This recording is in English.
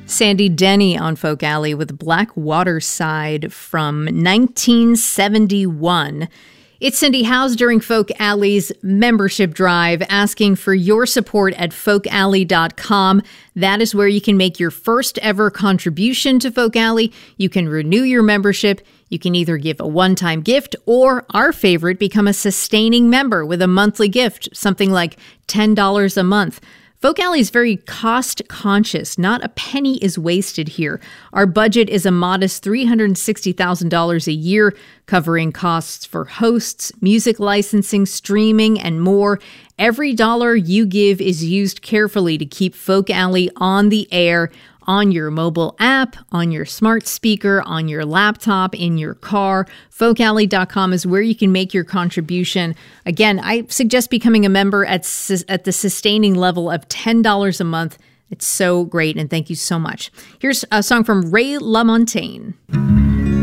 Sandy Denny on Folk Alley with Black Waterside from 1971. It's Cindy Howes during Folk Alley's membership drive, asking for your support at folkalley.com. That is where you can make your first ever contribution to Folk Alley. You can renew your membership. You can either give a one-time gift or, our favorite, become a sustaining member with a monthly gift, something like $10 a month. Folk Alley is very cost-conscious. Not a penny is wasted here. Our budget is a modest $360,000 a year, covering costs for hosts, music licensing, streaming, and more. Every dollar you give is used carefully to keep Folk Alley on the air, on your mobile app, on your smart speaker, on your laptop, in your car. Folkalley.com is where you can make your contribution. Again, I suggest becoming a member at the sustaining level of $10 a month. It's so great, and thank you so much. Here's a song from Ray LaMontagne.